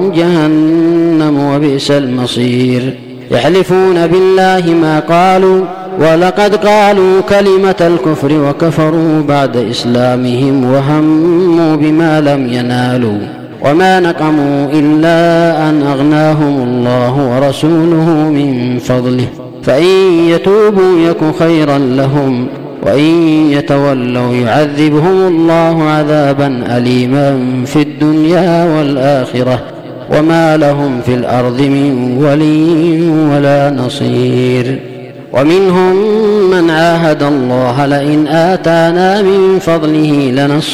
جهنم وبئس المصير. يحلفون بالله ما قالوا ولقد قالوا كلمة الكفر وكفروا بعد إسلامهم وهموا بما لم ينالوا وما نقموا إلا أن أغناهم الله ورسوله من فضله فإن يتوبوا يك خيرا لهم وإن يتولوا يعذبهم الله عذابا أليما في الدنيا والآخرة وما لهم في الأرض من ولي ولا نصير. ومنهم من عاهد الله لئن آتانا من فضله لنصرنه